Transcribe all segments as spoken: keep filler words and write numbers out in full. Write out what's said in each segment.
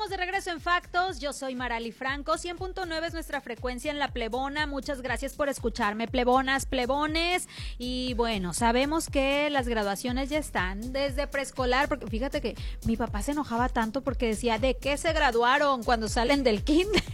estamos de regreso en Factos. Yo soy Marali Franco. cien punto nueve es nuestra frecuencia en La Plebona. Muchas gracias por escucharme, plebonas, plebones. Y bueno, sabemos que las graduaciones ya están desde preescolar, porque fíjate que mi papá se enojaba tanto porque decía, ¿de qué se graduaron cuando salen del kinder?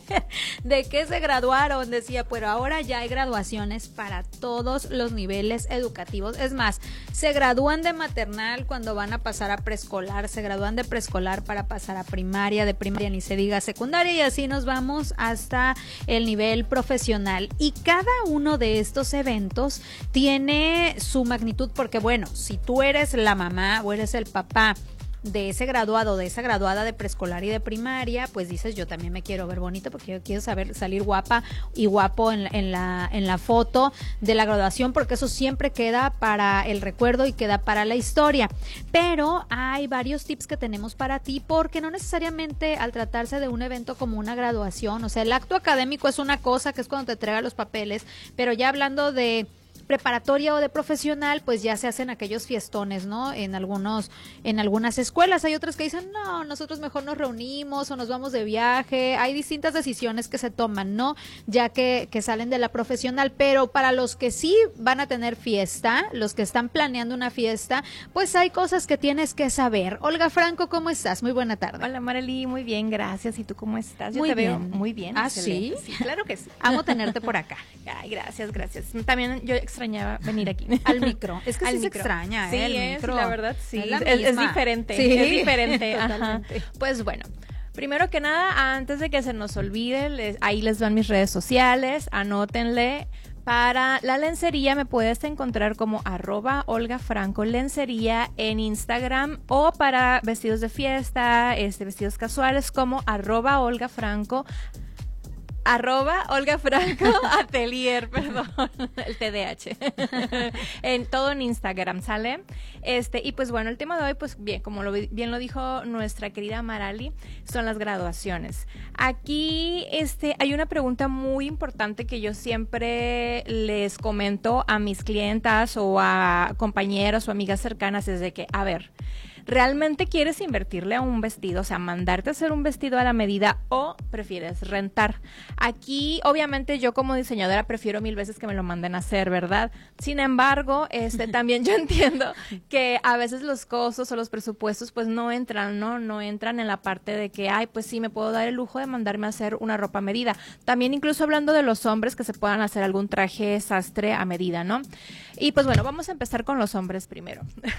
¿De qué se graduaron? Decía, pero ahora ya hay graduaciones para todos los niveles educativos. Es más, se gradúan de maternal cuando van a pasar a preescolar, se gradúan de preescolar para pasar a primaria, de primaria ni se diga secundaria, y así nos vamos hasta el nivel profesional. Y cada uno de estos eventos tiene su magnitud, porque bueno, si tú eres la mamá o eres el papá de ese graduado, de esa graduada de preescolar y de primaria, pues dices, yo también me quiero ver bonita porque yo quiero saber salir guapa y guapo en, en la en la foto de la graduación, porque eso siempre queda para el recuerdo y queda para la historia. Pero hay varios tips que tenemos para ti, porque no necesariamente al tratarse de un evento como una graduación, o sea, el acto académico es una cosa, que es cuando te entregan los papeles, pero ya hablando de preparatoria o de profesional, pues ya se hacen aquellos fiestones, ¿no? En algunos, en algunas escuelas. Hay otras que dicen, no, nosotros mejor nos reunimos o nos vamos de viaje. Hay distintas decisiones que se toman, ¿no? Ya que, que salen de la profesional, pero para los que sí van a tener fiesta, los que están planeando una fiesta, pues hay cosas que tienes que saber. Olga Franco, ¿cómo estás? Muy buena tarde. Hola, Marely, muy bien, gracias. ¿Y tú cómo estás? Yo muy te bien. veo muy bien. ¿Ah, sí? Sí, claro que sí. Amo tenerte por acá. Ay, gracias, gracias. También yo extrañaba venir aquí. Al micro. Es que Al sí se micro. extraña, Sí, ¿eh? El es, micro. la verdad, sí. Es, la es, es misma. diferente. Sí. Es diferente. Ajá. Totalmente. Pues bueno. Primero que nada, antes de que se nos olvide, les, ahí les van mis redes sociales, anótenle. Para la lencería me puedes encontrar como arroba Olga Franco Lencería en Instagram, o para vestidos de fiesta, este, vestidos casuales como arroba Olga Franco Arroba Olga Franco Atelier, perdón, el T D A H. En todo en Instagram, ¿sale? Este, y pues bueno, el tema de hoy, pues bien, como lo, bien lo dijo nuestra querida Marali, son las graduaciones. Aquí, este, hay una pregunta muy importante que yo siempre les comento a mis clientas o a compañeras o amigas cercanas, es de que, a ver, ¿realmente quieres invertirle a un vestido? O sea, mandarte a hacer un vestido a la medida, o prefieres rentar. Aquí, obviamente, yo como diseñadora prefiero mil veces que me lo manden a hacer, ¿verdad? Sin embargo, este, también yo entiendo que a veces los costos o los presupuestos pues no entran, ¿no? No entran en la parte de que, ay, pues sí, me puedo dar el lujo de mandarme a hacer una ropa a medida. También incluso hablando de los hombres, que se puedan hacer algún traje sastre a medida, ¿no? Y pues bueno, vamos a empezar con los hombres primero.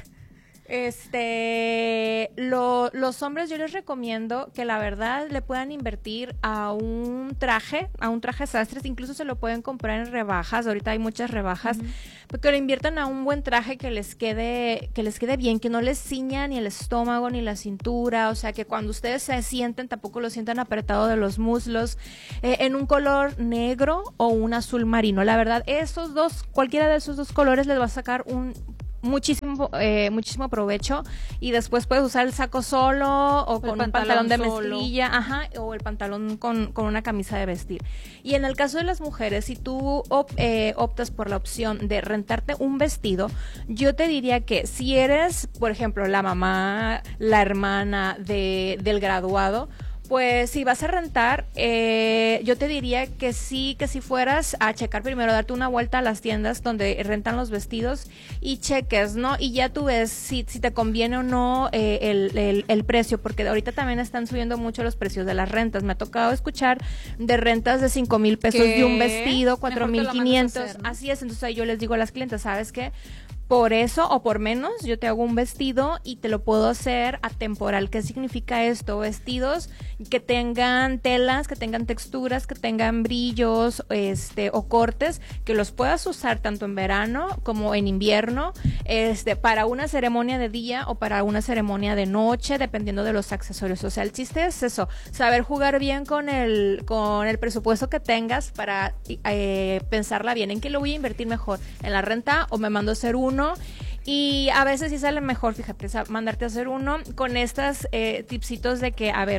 Este, lo, los hombres yo les recomiendo que la verdad le puedan invertir a un traje, a un traje sastre, incluso se lo pueden comprar en rebajas, ahorita hay muchas rebajas, uh-huh. Porque lo inviertan a un buen traje que les quede, que les quede bien, que no les ciña ni el estómago ni la cintura, o sea que cuando ustedes se sienten tampoco lo sientan apretado de los muslos, eh, en un color negro o un azul marino. La verdad, esos dos, cualquiera de esos dos colores les va a sacar un muchísimo eh, muchísimo provecho, y después puedes usar el saco solo o con un pantalón de mezclilla, ajá, o el pantalón con, con una camisa de vestir. Y en el caso de las mujeres, si tú op, eh, optas por la opción de rentarte un vestido, yo te diría que si eres, por ejemplo, la mamá, la hermana de, del graduado, pues si vas a rentar, eh, yo te diría que sí, que si fueras a checar primero, darte una vuelta a las tiendas donde rentan los vestidos y cheques, ¿no? Y ya tú ves si, si te conviene o no eh, el, el, el precio, porque ahorita también están subiendo mucho los precios de las rentas. Me ha tocado escuchar de rentas de cinco mil pesos ¿Qué? de un vestido, cuatro mil quinientos. Hacer, ¿no? Así es, entonces ahí yo les digo a las clientes, ¿sabes qué? Por eso o por menos, yo te hago un vestido y te lo puedo hacer atemporal. ¿Qué significa esto? Vestidos que tengan telas, que tengan texturas, que tengan brillos, este, o cortes, que los puedas usar tanto en verano como en invierno, este, para una ceremonia de día o para una ceremonia de noche, dependiendo de los accesorios. O sea, el chiste es eso, saber jugar bien con el, con el presupuesto que tengas para eh, pensarla bien. ¿En qué lo voy a invertir mejor? ¿En la renta o me mando a hacer uno? Y a veces sí sale mejor, fíjate, mandarte a hacer uno con estas eh, tipsitos de que, a ver,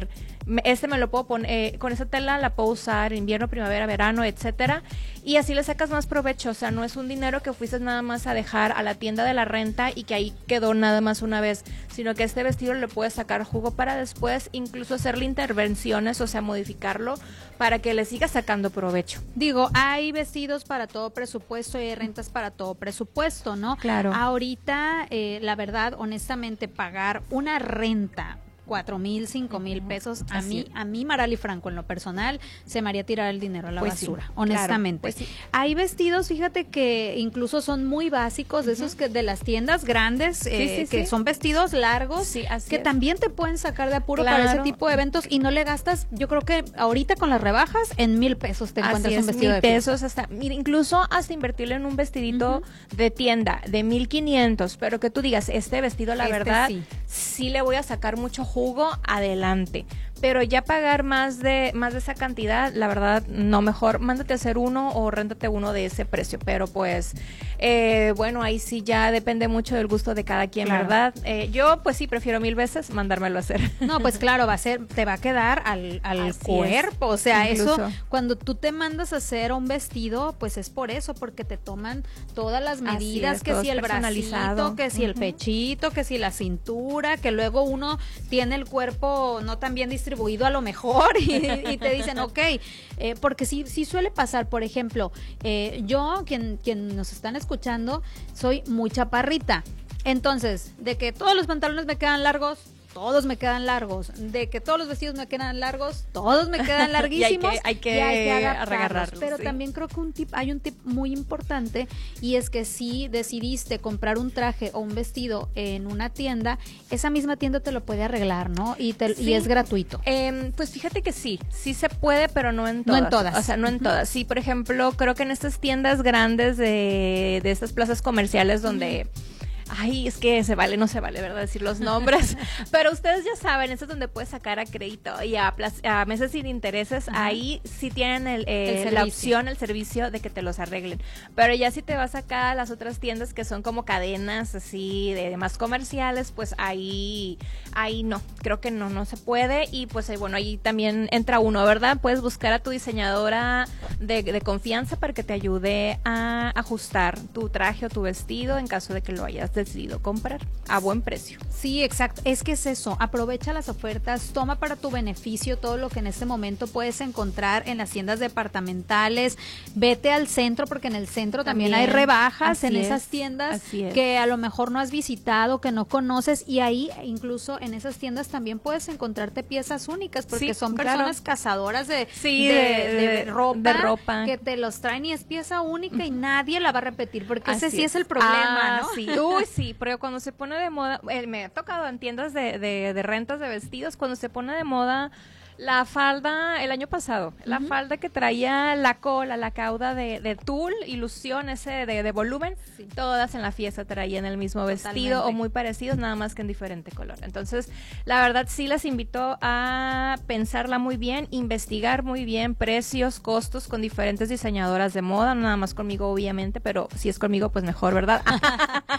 este me lo puedo poner, eh, con esa tela la puedo usar invierno, primavera, verano, etcétera, y así le sacas más provecho. O sea, no es un dinero que fuiste nada más a dejar a la tienda de la renta y que ahí quedó nada más una vez, sino que este vestido le puedes sacar jugo para después, incluso hacerle intervenciones, o sea, modificarlo para que le siga sacando provecho. Digo, hay vestidos para todo presupuesto y hay rentas para todo presupuesto, ¿no? Claro. Ahorita, eh, la verdad, honestamente, pagar una renta cuatro mil, cinco mil pesos, a Así mí, es. a mí Marali Franco, en lo personal, se me haría tirar el dinero a la Pues basura, sí, honestamente. claro, pues sí. Hay vestidos, fíjate, que incluso son muy básicos, de esos que de las tiendas grandes, eh, sí, que sí. son vestidos largos, Sí, así que es. también te pueden sacar de apuro para ese Claro. tipo de eventos y no le gastas, yo creo que ahorita con las rebajas, en mil pesos te encuentras Así es, un vestido mil de fiesta. pesos hasta, mira, incluso hasta invertirle en un vestidito de tienda de mil quinientos, pero que tú digas, este vestido, la Este verdad, sí. sí le voy a sacar mucho jugo, adelante. Pero ya pagar más de más de esa cantidad, la verdad, no, mejor mándate a hacer uno o réntate uno de ese precio. Pero pues, eh, bueno, ahí sí ya depende mucho del gusto de cada quien, Claro. ¿verdad? Eh, yo, pues sí, prefiero mil veces mandármelo a hacer. No, pues claro, va a ser, te va a quedar al, al Así cuerpo, es. o sea, Incluso. eso, cuando tú te mandas a hacer un vestido, pues es por eso, porque te toman todas las Así medidas, es, que todo si es el personalizado. bracito, que si el Ujú. pechito, que si la cintura, que luego uno tiene el cuerpo no tan bien distribuido a lo mejor y, y te dicen, ok, eh, porque sí, sí suele pasar, por ejemplo, eh, yo, quien, quien nos están escuchando, soy muy chaparrita. Entonces, de que todos los pantalones me quedan largos, todos me quedan largos. De que todos los vestidos me quedan largos, todos me quedan larguísimos. Y hay que- hay que y hay que adaptarlos. reagarrarlos, Pero sí. también creo que un tip, hay un tip muy importante, y es que si decidiste comprar un traje o un vestido en una tienda, esa misma tienda te lo puede arreglar, ¿no? Y, te, Sí. y es gratuito. Eh, pues fíjate que sí, sí se puede, pero no en No todas. en todas. O sea, no en todas. Sí, por ejemplo, creo que en estas tiendas grandes de, de estas plazas comerciales donde... Ay, es que se vale, no se vale, ¿verdad? Decir los nombres. Pero ustedes ya saben, eso es donde puedes sacar a crédito y a, plaz- a meses sin intereses. Ajá. Ahí sí tienen el, eh, El la servicio. opción, el servicio de que te los arreglen. Pero ya si te vas acá a las otras tiendas que son como cadenas así de, de más comerciales, pues ahí, ahí no. Creo que no, no se puede. Y pues eh, bueno, ahí también entra uno, ¿verdad? Puedes buscar a tu diseñadora de, de confianza para que te ayude a ajustar tu traje o tu vestido en caso de que lo hayas decidido comprar a buen precio. Sí, exacto. Es que es eso. Aprovecha las ofertas, toma para tu beneficio todo lo que en este momento puedes encontrar en las tiendas departamentales. Vete al centro, porque en el centro también, También, hay rebajas así en es, esas tiendas así es. que a lo mejor no has visitado, que no conoces, y ahí incluso en esas tiendas también puedes encontrarte piezas únicas, porque Sí, son claro. personas cazadoras de, Sí, de, de- de de- ropa, de ropa. que te los traen y es pieza única y nadie la va a repetir, porque ese Así sí es el problema, Ah, ¿no? Sí. Uy, sí, pero cuando se pone de moda, eh, me ha tocado en tiendas de, de, de rentas de vestidos, cuando se pone de moda la falda, el año pasado, la Ujú. falda que traía la cola, la cauda de, de tul, ilusión ese de, de volumen, Sí. todas en la fiesta traían el mismo vestido Totalmente. o muy parecidos, nada más que en diferente color. Entonces, la verdad sí las invito a pensarla muy bien, investigar muy bien precios, costos con diferentes diseñadoras de moda, no nada más conmigo obviamente, pero si es conmigo pues mejor, ¿verdad?